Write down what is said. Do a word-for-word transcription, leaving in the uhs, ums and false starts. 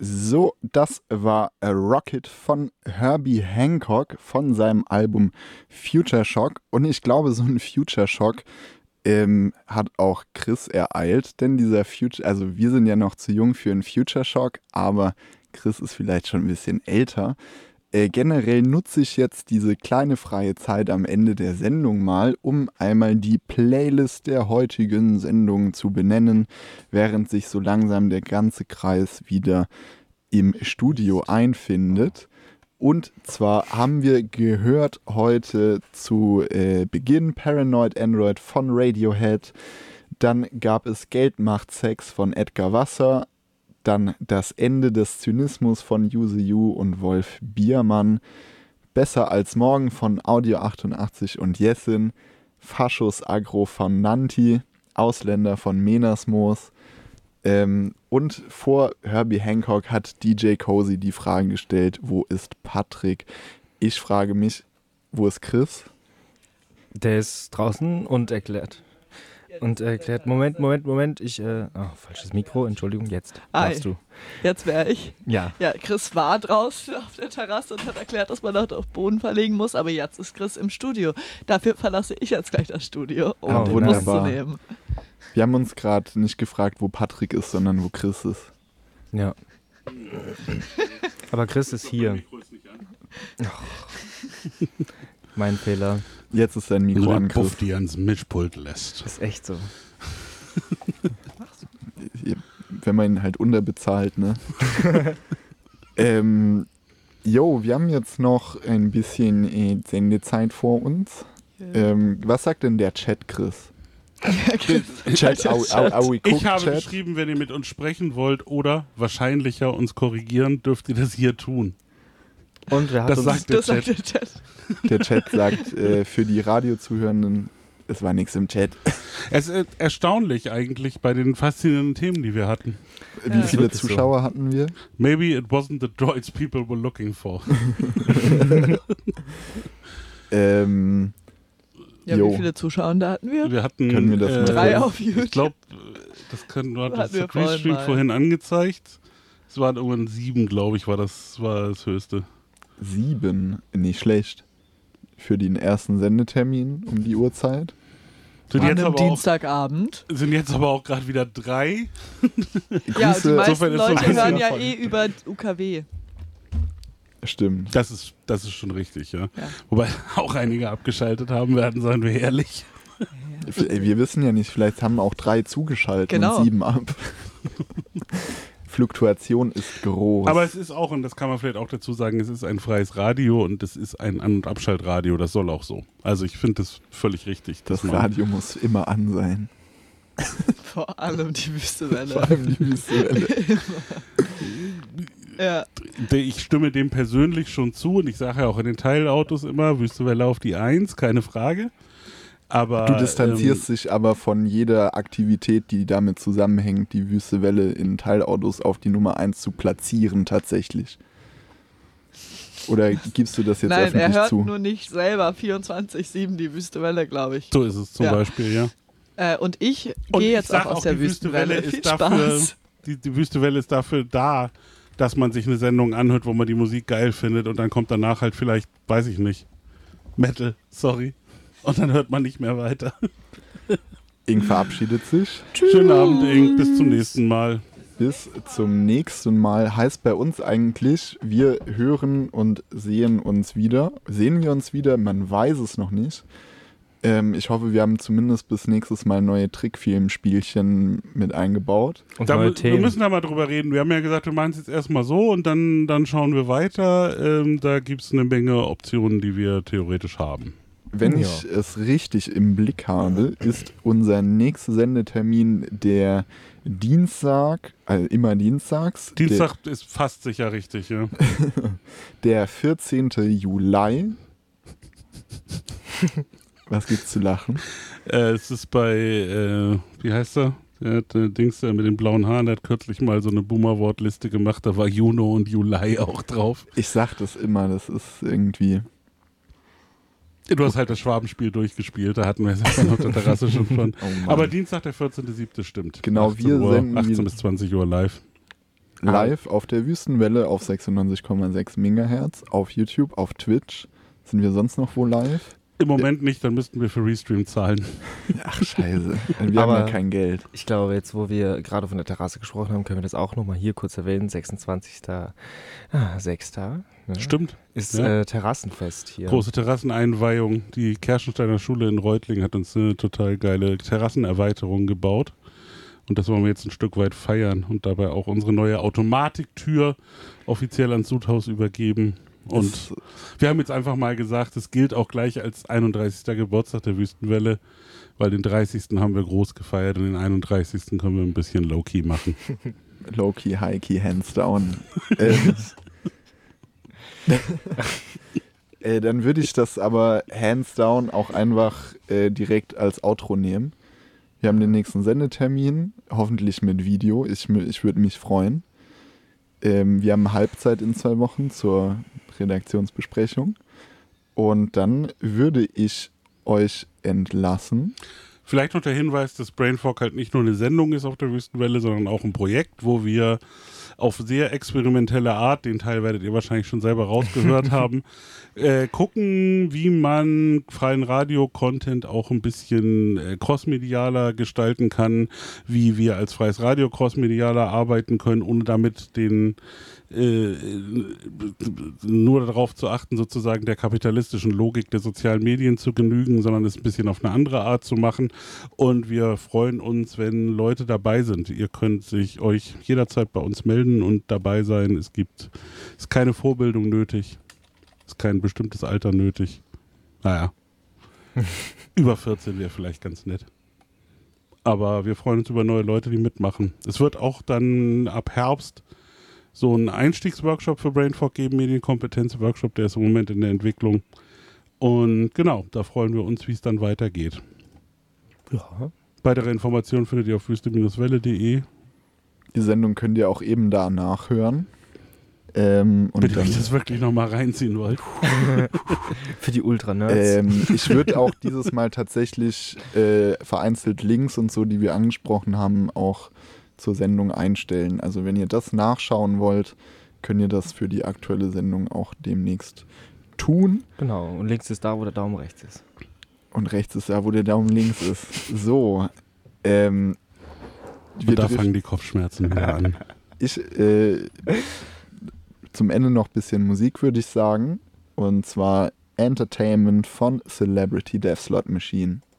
So, das war A Rocket von Herbie Hancock von seinem Album Future Shock. Und ich glaube, so ein Future Shock ähm, hat auch Chris ereilt, denn dieser Future, also wir sind ja noch zu jung für einen Future Shock, aber Chris ist vielleicht schon ein bisschen älter. Äh, generell nutze ich jetzt diese kleine freie Zeit am Ende der Sendung mal, um einmal die Playlist der heutigen Sendung zu benennen, während sich so langsam der ganze Kreis wieder im Studio einfindet. Und zwar haben wir gehört heute zu äh, Beginn Paranoid Android von Radiohead, dann gab es Geld macht Sex von Edgar Wasser, dann Das Ende des Zynismus von Use You und Wolf Biermann, Besser als Morgen von Audio achtundachtzig und Jessin, Faschus Agro von Nanti, Ausländer von Menasmos ähm, und vor Herbie Hancock hat D J Cozy die Frage gestellt, wo ist Patrick? Ich frage mich, wo ist Chris? Der ist draußen und erklärt. Und er erklärt, Moment, Moment, Moment, ich, äh, oh, falsches Mikro, Entschuldigung, jetzt darfst du. Jetzt wäre ich. Ja. Ja, Chris war draußen auf der Terrasse und hat erklärt, dass man dort auf Boden verlegen muss, aber jetzt ist Chris im Studio. Dafür verlasse ich jetzt gleich das Studio, um Oh, den wunderbar. Bus zu nehmen. Wir haben uns gerade nicht gefragt, wo Patrick ist, sondern wo Chris ist. Ja. Aber Chris ist hier. Oh. Mein Fehler. Jetzt ist sein Mikro an, Chris. Buff, die ans Mischpult lässt. Ist echt so. Wenn man ihn halt unterbezahlt, ne? ähm, jo, wir haben jetzt noch ein bisschen äh, Sendezeit vor uns. Ja. Ähm, was sagt denn der Chat, Chris? Ja, Chris. Chat, au, au, au, we Ich habe Chat. geschrieben, wenn ihr mit uns sprechen wollt oder wahrscheinlicher uns korrigieren, dürft ihr das hier tun. Und wer hat Das uns... sagt der Das sagt Chat. der Chat. Der Chat sagt äh, für die Radiozuhörenden, es war nichts im Chat. Es ist erstaunlich eigentlich bei den faszinierenden Themen, die wir hatten. Wie Ja. viele Wirklich so. Zuschauer hatten wir? Maybe it wasn't the droids people were looking for. Ähm, Ja, Jo. wie viele Zuschauer da hatten wir? Wir hatten Können wir das äh, mal Drei sagen? auf YouTube. Ich glaube, das können wir Hatten das wir vorhin Restream mal. vorhin angezeigt. Es waren irgendwann sieben, glaube ich, war das war das höchste. sieben, nicht schlecht. Für den ersten Sendetermin um die Uhrzeit. Sind An jetzt einem aber auch, Dienstagabend. sind jetzt aber auch gerade wieder drei. Ja, und die meisten Insofern ist so ein Leute hören bisschen ja davon. eh über U K W. Stimmt. Das ist, das ist schon richtig, ja. Ja. Wobei auch einige abgeschaltet haben werden, seien wir ehrlich. Ey, wir wissen ja nicht, vielleicht haben auch drei zugeschaltet Genau. und sieben ab. Fluktuation ist groß. Aber es ist auch, und das kann man vielleicht auch dazu sagen, es ist ein freies Radio und es ist ein An- und Abschaltradio, das soll auch so. Also ich finde das völlig richtig. dass das man- Radio muss immer an sein. Vor allem die Wüstewelle. Vor allem die Wüstewelle. Ja. Ich stimme dem persönlich schon zu und ich sage ja auch in den Teilautos immer, Wüstewelle auf die Eins, keine Frage. Aber, Du distanzierst ähm, dich aber von jeder Aktivität, die damit zusammenhängt, die Wüstewelle in Teilautos auf die Nummer eins zu platzieren tatsächlich. Oder gibst du das jetzt Nein, er öffentlich hört zu? nur nicht selber vierundzwanzig sieben die Wüstewelle, glaube ich. so ist es zum Ja. Beispiel, ja. Äh, und ich Und gehe ich jetzt sag auch aus der die Wüstenwelle. Viel ist dafür, Spaß. die, die Wüstewelle ist dafür da, dass man sich eine Sendung anhört, wo man die Musik geil findet und dann kommt danach halt vielleicht, weiß ich nicht, Metal, sorry. Und dann hört man nicht mehr weiter. Ing verabschiedet sich. Schönen Abend, Ing. Bis zum nächsten Mal. Bis zum nächsten Mal. Heißt bei uns eigentlich, wir hören und sehen uns wieder. Sehen wir uns wieder? Man weiß es noch nicht. Ähm, ich hoffe, wir haben zumindest bis nächstes Mal neue Trickfilm-Spielchen mit eingebaut. Und Da, neue wir Themen. müssen da mal drüber reden. Wir haben ja gesagt, wir machen es jetzt erstmal so und dann, dann schauen wir weiter. Ähm, da gibt es eine Menge Optionen, die wir theoretisch haben. Wenn Ja. ich es richtig im Blick habe, ist unser nächster Sendetermin der Dienstag, also immer dienstags, Dienstag ist fast sicher richtig, ja. der, der vierzehnten Juli. Was gibt's zu lachen? Äh, es ist bei, äh, wie heißt er? Der hat äh, Dings da mit den blauen Haaren, der hat kürzlich mal so eine Boomer-Wortliste gemacht, da war Juno und Juli auch drauf. Ich sag das immer, das ist irgendwie... Du hast halt das Schwabenspiel durchgespielt, da hatten wir es ja auf der Terrasse schon von. Oh Mann. Aber Dienstag, der vierzehnten siebten stimmt. Genau, achtzehn wir Uhr, senden achtzehn wieder- bis zwanzig Uhr live. live auf der Wüstenwelle auf sechsundneunzig Komma sechs Megahertz, auf YouTube, auf Twitch. Sind wir sonst noch wo live? Im Moment nicht, dann müssten wir für Restream zahlen. Ach, scheiße. Wir Aber haben ja kein Geld. Ich glaube, jetzt, wo wir gerade von der Terrasse gesprochen haben, können wir das auch nochmal hier kurz erwähnen. sechsundzwanzigster sechster Ne? Stimmt. Ist Ja. äh, Terrassenfest hier. Große Terrasseneinweihung. Die Kerschensteiner Schule in Reutlingen hat uns eine total geile Terrassenerweiterung gebaut. Und das wollen wir jetzt ein Stück weit feiern und dabei auch unsere neue Automatiktür offiziell ans Sudhaus übergeben. Und Das, wir haben jetzt einfach mal gesagt, es gilt auch gleich als einunddreißigster Geburtstag der Wüstenwelle, weil den dreißigsten haben wir groß gefeiert und den einunddreißigsten können wir ein bisschen low-key machen. Low-key, high-key, hands down. ähm, äh, dann würde ich das aber hands down auch einfach äh, direkt als Outro nehmen. Wir haben den nächsten Sendetermin, hoffentlich mit Video. Ich, ich würde mich freuen. Ähm, wir haben Halbzeit in zwei Wochen zur Redaktionsbesprechung. Und dann würde ich euch entlassen. Vielleicht noch der Hinweis, dass Brainfuck halt nicht nur eine Sendung ist auf der Wüstenwelle, sondern auch ein Projekt, wo wir auf sehr experimentelle Art, den Teil werdet ihr wahrscheinlich schon selber rausgehört haben, äh, gucken, wie man freien Radio-Content auch ein bisschen äh, crossmedialer gestalten kann, wie wir als freies Radio crossmedialer arbeiten können, ohne damit den äh, nur darauf zu achten, sozusagen der kapitalistischen Logik der sozialen Medien zu genügen, sondern es ein bisschen auf eine andere Art zu machen. Und wir freuen uns, wenn Leute dabei sind. Ihr könnt sich euch jederzeit bei uns melden und dabei sein. Es gibt, es ist keine Vorbildung nötig. Es ist kein bestimmtes Alter nötig. Naja. Über vierzehn wäre vielleicht ganz nett. Aber wir freuen uns über neue Leute, die mitmachen. Es wird auch dann ab Herbst so einen Einstiegsworkshop für Brainfuck geben, Medienkompetenz-Workshop, der ist im Moment in der Entwicklung. Und genau, da freuen wir uns, wie es dann weitergeht. Ja. Weitere Informationen findet ihr auf wüste Bindestrich welle punkt de. Die Sendung könnt ihr auch eben da nachhören. Ähm, und Wenn ihr dann, euch das wirklich nochmal reinziehen wollt. Für die Ultra-Nerds. ähm, ich würde auch dieses Mal tatsächlich äh, vereinzelt Links und so, die wir angesprochen haben, auch zur Sendung einstellen. Also wenn ihr das nachschauen wollt, könnt ihr das für die aktuelle Sendung auch demnächst tun. Genau, und links ist da, wo der Daumen rechts ist. Und rechts ist da, wo der Daumen links ist. So. Ähm, Und da drift- fangen die Kopfschmerzen wieder an. Ich, äh, zum Ende noch ein bisschen Musik, würde ich sagen. Und zwar Entertainment von Celebrity Death Slot Machine.